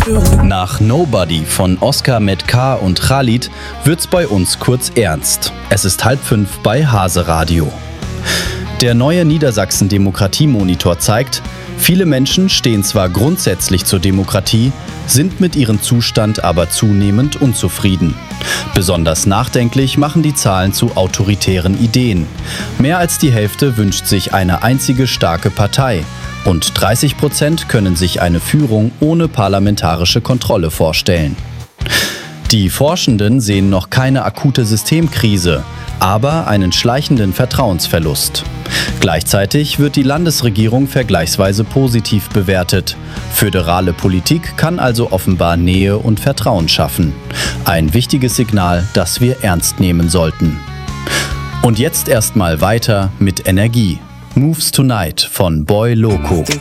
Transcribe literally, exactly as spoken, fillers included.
Nach Nobody von Oscar mit K und Khalid wird's bei uns kurz ernst. Es ist halb fünf bei Hase Radio. Der neue Niedersachsen-Demokratie-Monitor zeigt, viele Menschen stehen zwar grundsätzlich zur Demokratie, sind mit ihrem Zustand aber zunehmend unzufrieden. Besonders nachdenklich machen die Zahlen zu autoritären Ideen. Mehr als die Hälfte wünscht sich eine einzige starke Partei. Und dreißig Prozent können sich eine Führung ohne parlamentarische Kontrolle vorstellen. Die Forschenden sehen noch keine akute Systemkrise, aber einen schleichenden Vertrauensverlust. Gleichzeitig wird die Landesregierung vergleichsweise positiv bewertet. Föderale Politik kann also offenbar Nähe und Vertrauen schaffen. Ein wichtiges Signal, das wir ernst nehmen sollten. Und jetzt erstmal weiter mit Energie. Moves Tonight von Boy Loco.